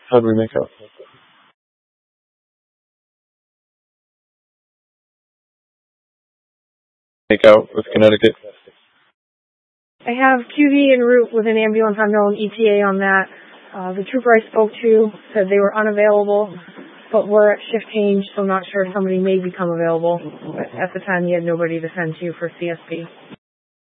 How did we make out? Make out with Connecticut? I have QV en route with an ambulance unknown ETA on that. The trooper I spoke to said they were unavailable, but we're at shift change, so I'm not sure if somebody may become available. But at the time, he had nobody to send to for CSP.